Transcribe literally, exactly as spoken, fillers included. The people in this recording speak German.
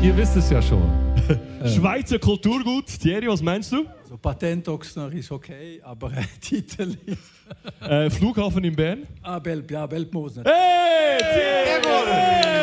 ihr wisst es ja schon. Schweizer Kulturgut. Thierry, was meinst du? Also Patentochsner ist okay, aber äh, Titel ist... Äh, Flughafen in Bern. Ah, Bel, ja, Belpmoos. Hey, Thierry!